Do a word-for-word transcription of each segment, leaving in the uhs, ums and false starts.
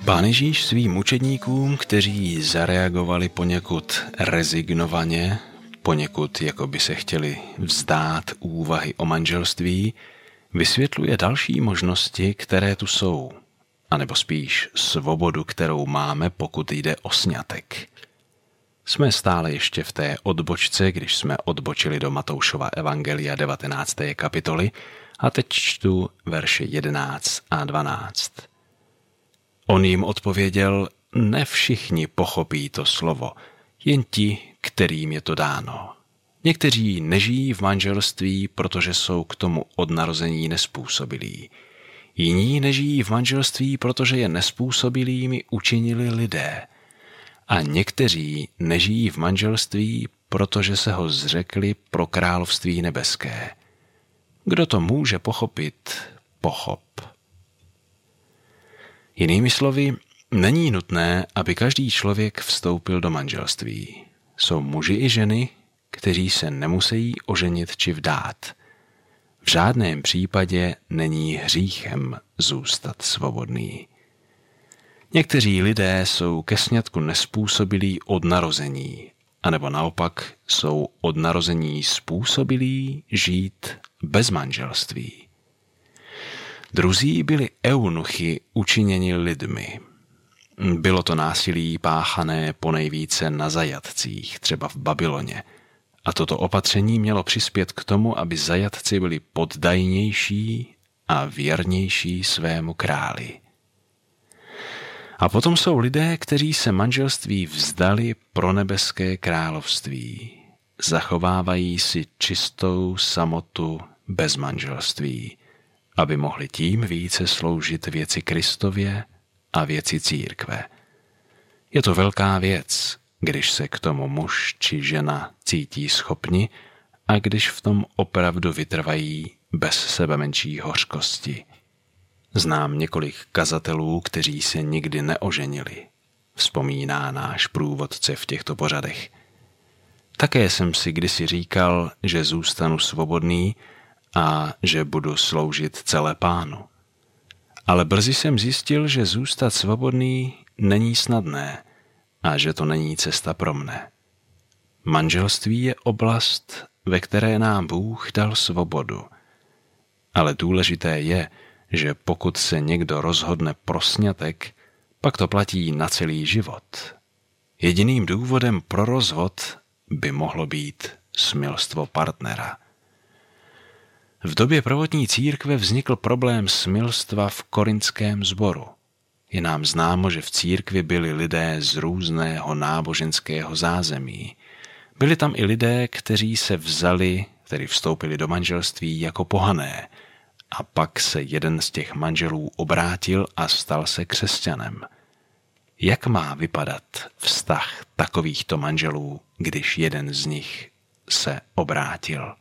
Pán Ježíš svým učedníkům, kteří zareagovali poněkud rezignovaně, poněkud jako by se chtěli vzdát úvahy o manželství, vysvětluje další možnosti, které tu jsou, anebo spíš svobodu, kterou máme, pokud jde o sňatek. Jsme stále ještě v té odbočce, když jsme odbočili do Matoušova evangelia devatenácté kapitoly a teď čtu verše jedenáct a dvanáct. On jim odpověděl, ne všichni pochopí to slovo, jen ti, kterým je to dáno. Někteří nežijí v manželství, protože jsou k tomu od narození nezpůsobilí. Jiní nežijí v manželství, protože je nezpůsobilými učinili lidé. A někteří nežijí v manželství, protože se ho zřekli pro království nebeské. Kdo to může pochopit, pochop. Jinými slovy, není nutné, aby každý člověk vstoupil do manželství. Jsou muži i ženy, kteří se nemusí oženit či vdát. V žádném případě není hříchem zůstat svobodný. Někteří lidé jsou ke sňatku nezpůsobilí od narození, anebo naopak jsou od narození způsobilí žít bez manželství. Druzí byli eunuchy učiněni lidmi. Bylo to násilí páchané ponejvíce na zajatcích, třeba v Babyloně. A toto opatření mělo přispět k tomu, aby zajatci byli poddajnější a věrnější svému králi. A potom jsou lidé, kteří se manželství vzdali pro nebeské království. Zachovávají si čistou samotu bez manželství, aby mohli tím více sloužit věci Kristově a věci církve. Je to velká věc, když se k tomu muž či žena cítí schopni a když v tom opravdu vytrvají bez sebemenší hořkosti. Znám několik kazatelů, kteří se nikdy neoženili, vzpomíná náš průvodce v těchto pořadech. Také jsem si kdysi říkal, že zůstanu svobodný a že budu sloužit celé Pánu. Ale brzy jsem zjistil, že zůstat svobodný není snadné a že to není cesta pro mne. Manželství je oblast, ve které nám Bůh dal svobodu. Ale důležité je, že pokud se někdo rozhodne pro sňatek, pak to platí na celý život. Jediným důvodem pro rozvod by mohlo být smilstvo partnera. V době prvotní církve vznikl problém smilstva v korinském sboru. Je nám známo, že v církvi byli lidé z různého náboženského zázemí. Byli tam i lidé, kteří se vzali, tedy vstoupili do manželství jako pohané, a pak se jeden z těch manželů obrátil a stal se křesťanem. Jak má vypadat vztah takovýchto manželů, když jeden z nich se obrátil?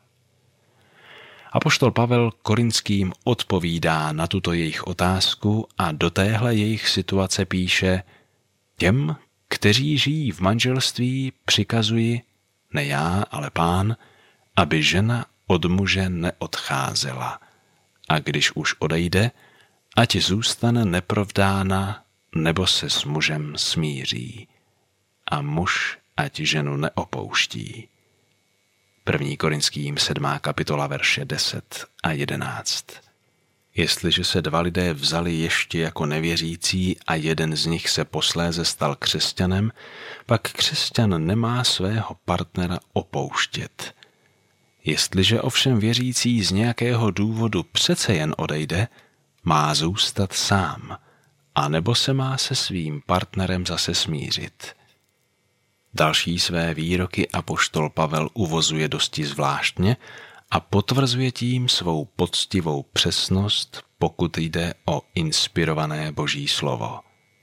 Apoštol Pavel Korinským odpovídá na tuto jejich otázku a do téhle jejich situace píše: těm, kteří žijí v manželství, přikazuji, ne já, ale Pán, aby žena od muže neodcházela. A když už odejde, ať zůstane neprovdána, nebo se s mužem smíří. A muž ať ženu neopouští. První Korinským sedmá kapitola verše deset a jedenáct. Jestliže se dva lidé vzali ještě jako nevěřící a jeden z nich se posléze stal křesťanem, pak křesťan nemá svého partnera opouštět. Jestliže ovšem věřící z nějakého důvodu přece jen odejde, má zůstat sám, anebo se má se svým partnerem zase smířit. Další své výroky apoštol Pavel uvozuje dosti zvláštně a potvrzuje tím svou poctivou přesnost, pokud jde o inspirované Boží slovo.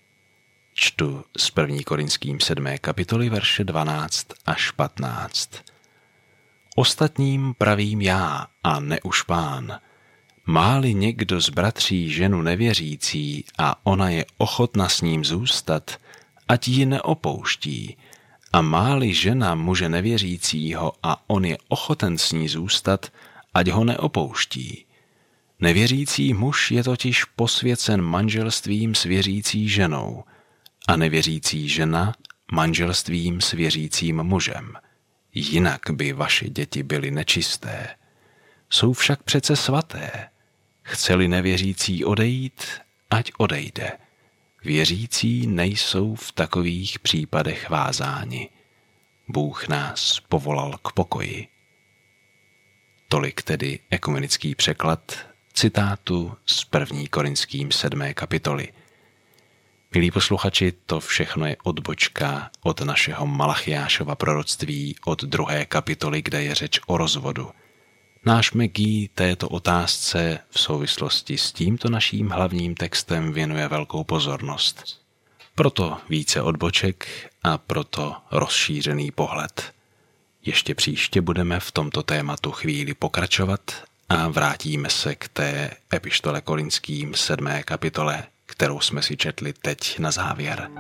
Čtu z první Korinským sedmé kapitoly verše dvanáct až patnáct. Ostatním pravím já a ne už Pán. Má-li někdo z bratří ženu nevěřící a ona je ochotna s ním zůstat, ať ji neopouští. A má-li žena muže nevěřícího a on je ochoten s ní zůstat, ať ho neopouští. Nevěřící muž je totiž posvěcen manželstvím s věřící ženou a nevěřící žena manželstvím s věřícím mužem. Jinak by vaše děti byly nečisté. Jsou však přece svaté. Chce-li nevěřící odejít, ať odejde. Věřící nejsou v takových případech vázáni. Bůh nás povolal k pokoji. Tolik tedy ekumenický překlad citátu z první Korinským sedmé kapitoly. Milí posluchači, to všechno je odbočka od našeho Malachiášova proroctví od druhé kapitoly, kde je řeč o rozvodu. Náš Maggie této otázce v souvislosti s tímto naším hlavním textem věnuje velkou pozornost. Proto více odboček a proto rozšířený pohled. Ještě příště budeme v tomto tématu chvíli pokračovat a vrátíme se k té epištole Korinským sedmé kapitole, kterou jsme si četli teď na závěr.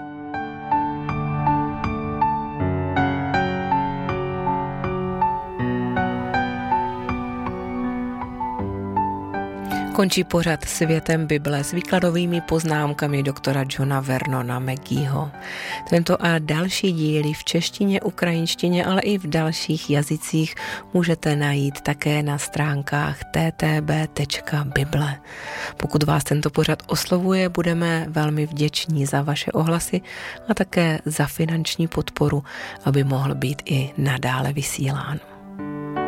Končí pořad Světem Bible s výkladovými poznámkami doktora Johna Vernona Maggieho. Tento a další díly v češtině, ukrajinštině, ale i v dalších jazycích můžete najít také na stránkách t t b tečka bible. Pokud vás tento pořad oslovuje, budeme velmi vděční za vaše ohlasy a také za finanční podporu, aby mohl být i nadále vysílán.